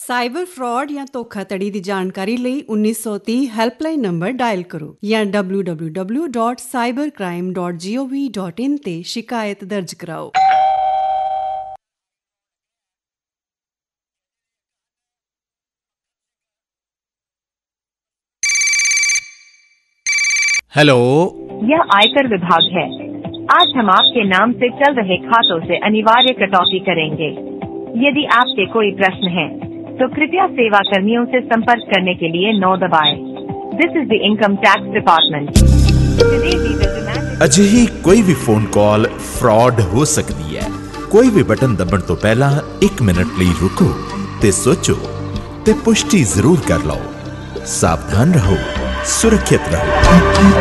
Cyber fraud ਜਾਂ ਧੋਖਾਧੜੀ ਦੀ ਜਾਣਕਾਰੀ ਲਈ 1930 ਹੈਲਪਲਾਈਨ ਨੰਬਰ ਡਾਇਲ ਕਰੋ ਜਾਂ www.cybercrime.gov.in ਤੇ ਸ਼ਿਕਾਇਤ ਦਰਜ ਕਰਾਓ। हेलो, यह आयकर विभाग है। आज हम आपके नाम से चल रहे खातों से अनिवार्य कटौती करेंगे। यदि आपके कोई प्रश्न है तो कृपया सेवा कर्मियों से संपर्क करने के लिए 9 दबाएं। This is the income tax department. ਅਜਿਹੀ ਕੋਈ ਵੀ ਫੋਨ ਕਾਲ ਫਰਾਡ ਹੋ ਸਕਦੀ ਹੈ। ਕੋਈ ਵੀ ਬਟਨ ਦਬਣ ਤੋਂ ਪਹਿਲਾਂ 1 ਮਿੰਟ ਲਈ ਰੁਕੋ ਤੇ ਸੋਚੋ ਤੇ ਪੁਸ਼ਟੀ ਜ਼ਰੂਰ ਕਰ ਲਓ। ਸਾਵਧਾਨ ਰਹੋ, ਸੁਰੱਖਿਅਤ ਰਹੋ।